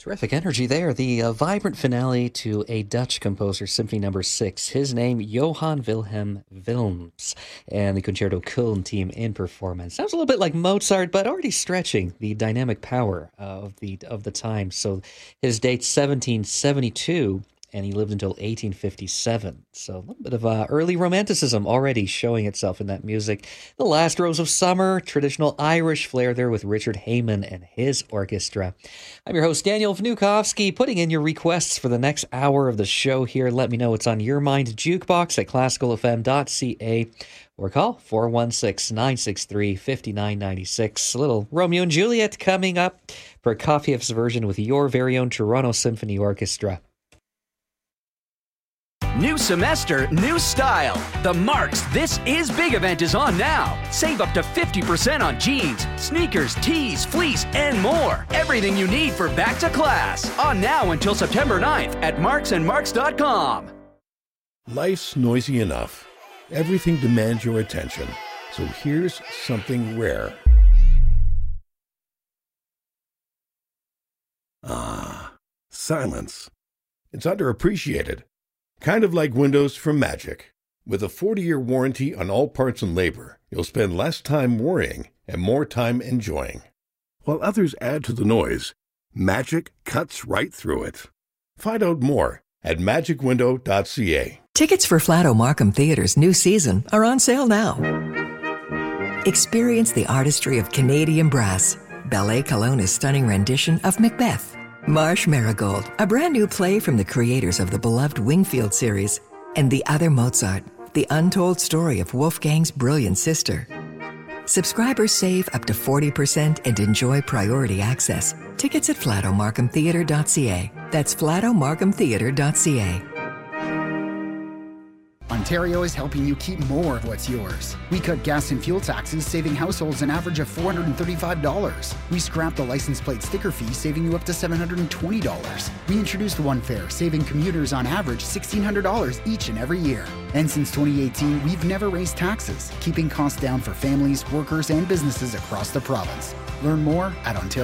Terrific energy there. The vibrant finale to a Dutch composer, Symphony Number 6. His name, Johann Wilhelm Wilms, and the Concerto Köln team in performance. Sounds a little bit like Mozart, but already stretching the dynamic power of the time. So his date's 1772. And he lived until 1857. So a little bit of early romanticism already showing itself in that music. The Last Rose of Summer, traditional Irish flair there with Richard Heyman and his orchestra. I'm your host, Daniel Vnukovsky, putting in your requests for the next hour of the show here. Let me know what's on your mind. Jukebox at classicalfm.ca or call 416-963-5996. A little Romeo and Juliet coming up. Prokofiev's version with your very own Toronto Symphony Orchestra. New semester, new style. The Marks This Is Big event is on now. Save up to 50% on jeans, sneakers, tees, fleece, and more. Everything you need for back to class. On now until September 9th at marksandmarks.com. Life's noisy enough. Everything demands your attention. So here's something rare. Silence. It's underappreciated. Kind of like windows from Magic. With a 40-year warranty on all parts and labor, you'll spend less time worrying and more time enjoying. While others add to the noise, Magic cuts right through it. Find out more at magicwindow.ca. Tickets for Flato Markham Theatre's new season are on sale now. Experience the artistry of Canadian brass, Ballet Kelowna's stunning rendition of Macbeth, Marsh Marigold, a brand new play from the creators of the beloved Wingfield series, and The Other Mozart, the untold story of Wolfgang's brilliant sister. Subscribers save up to 40% and enjoy priority access. Tickets at flatomarkhamtheatre.ca. That's flatomarkhamtheatre.ca. Ontario is helping you keep more of what's yours. We cut gas and fuel taxes, saving households an average of $435. We scrapped the license plate sticker fee, saving you up to $720. We introduced One Fare, saving commuters on average $1,600 each and every year. And since 2018, we've never raised taxes, keeping costs down for families, workers, and businesses across the province. Learn more at Ontario.